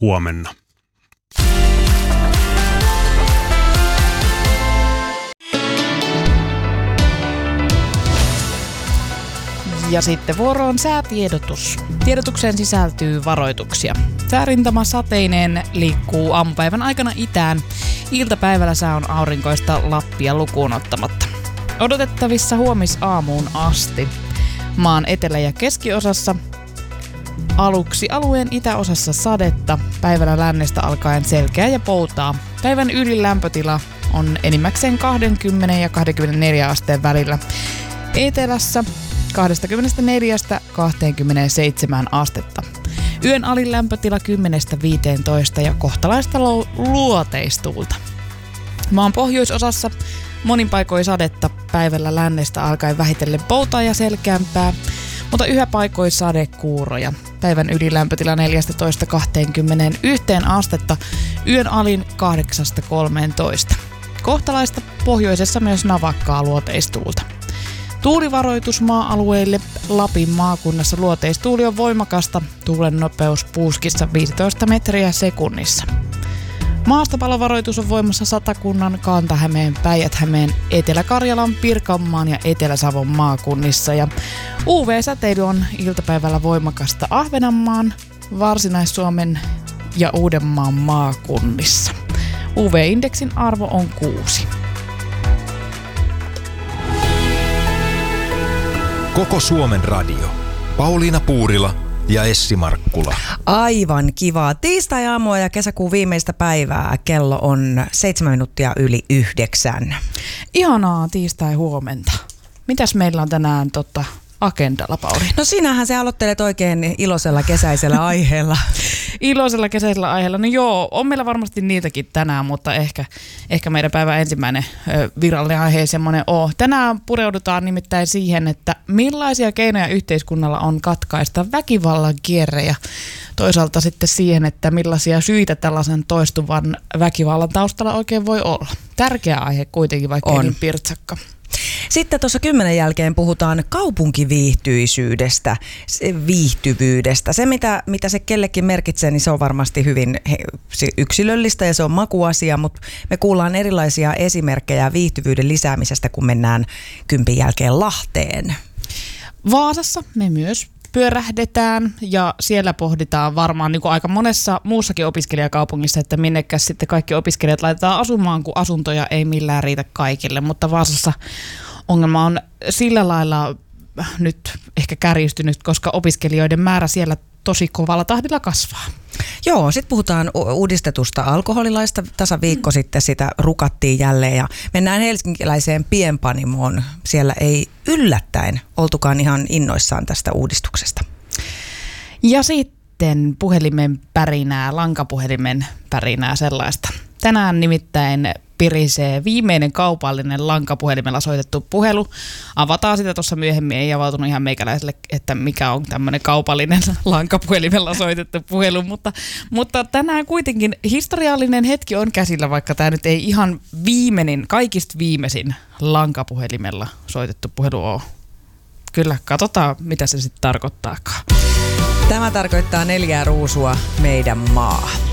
huomenna. Ja sitten vuoroon säätiedotus. Tiedotukseen sisältyy varoituksia. Säärintama sateineen liikkuu aamupäivän aikana itään. Iltapäivällä sää on aurinkoista Lappia lukuun ottamatta. Odotettavissa huomisaamuun asti. Maan etelä- ja keskiosassa aluksi alueen itäosassa sadetta. Päivällä lännestä alkaen selkeää ja poutaa. Päivän ylin lämpötila on enimmäkseen 20 ja 24 asteen välillä. Etelässä 24–27 astetta. Yön alin lämpötila 10–15 ja kohtalaista luoteistuulta. Maan pohjoisosassa monin paikoin sadetta, päivällä lännestä alkaen vähitellen poutaa ja selkeämpää, mutta yhä paikoin sadekuuroja. Päivän ylilämpötila 14–21 astetta, yön alin 8–13. Kohtalaista pohjoisessa myös navakkaa luoteistuulta. Tuulivaroitus maa-alueille. Lapin maakunnassa luoteistuuli on voimakasta. Tuulen nopeus puuskissa 15 metriä sekunnissa. Maastopalovaroitus on voimassa Satakunnan, Kanta-Hämeen, Päijät-Hämeen, Etelä-Karjalan, Pirkanmaan ja Etelä-Savon maakunnissa. Ja UV-säteily on iltapäivällä voimakasta Ahvenanmaan, Varsinais-Suomen ja Uudenmaan maakunnissa. UV-indeksin arvo on 6. Koko Suomen radio. Pauliina Puurila ja Essi Markkula. Aivan kivaa. Tiistai-aamua ja kesäkuun viimeistä päivää. Kello on 7:09. Ihanaa tiistai-huomenta. Mitäs meillä on tänään agendalla, Pauli? No sinähän sä aloittelet oikein iloisella kesäisellä aiheella. Iloisella kesäisellä aiheella. No joo, on meillä varmasti niitäkin tänään, mutta ehkä meidän päivän ensimmäinen virallinen aihe ei semmoinen ole. Tänään pureudutaan nimittäin siihen, että millaisia keinoja yhteiskunnalla on katkaista väkivallan kierre ja toisaalta sitten siihen, että millaisia syitä tällaisen toistuvan väkivallan taustalla oikein voi olla. Tärkeä aihe kuitenkin, vaikka ei niin pirtsakka. Sitten tuossa 10 jälkeen puhutaan kaupunkiviihtyisyydestä, viihtyvyydestä. Se, mitä se kellekin merkitsee, niin se on varmasti hyvin yksilöllistä ja se on makuasia, mutta me kuullaan erilaisia esimerkkejä viihtyvyyden lisäämisestä, kun mennään 10 jälkeen Lahteen. Vaasassa me myös pyörähdetään ja siellä pohditaan varmaan niin kuin aika monessa muussakin opiskelijakaupungissa, että minnekäs sitten kaikki opiskelijat laitetaan asumaan, kun asuntoja ei millään riitä kaikille. Mutta Vaasassa ongelma on sillä lailla nyt ehkä kärjistynyt, koska opiskelijoiden määrä siellä tosi kovalla tahdilla kasvaa. Joo, sitten puhutaan uudistetusta alkoholilaista. Tasaviikko sitten sitä rukattiin jälleen ja mennään helsinkiläiseen pienpanimoon. Siellä ei yllättäen oltukaan ihan innoissaan tästä uudistuksesta. Ja sitten puhelimen pärinää, lankapuhelimen pärinää sellaista. Tänään nimittäin pirisee viimeinen kaupallinen lankapuhelimella soitettu puhelu. Avataan sitä tuossa myöhemmin, ei avautunut ihan meikäläiselle, että mikä on tämmöinen kaupallinen lankapuhelimella soitettu puhelu, mutta tänään kuitenkin historiallinen hetki on käsillä, vaikka tämä nyt ei ihan kaikista viimeisin lankapuhelimella soitettu puhelu ole. Kyllä, katsotaan mitä se sitten tarkoittaakaan. Tämä tarkoittaa 4 ruusua meidän maa.